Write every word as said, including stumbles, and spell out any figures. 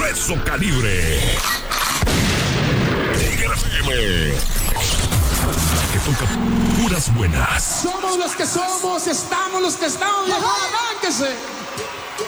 grueso calibre. Tiger F M. Que toca puras buenas. Somos los que somos, estamos los que estamos. ¡Arránquese!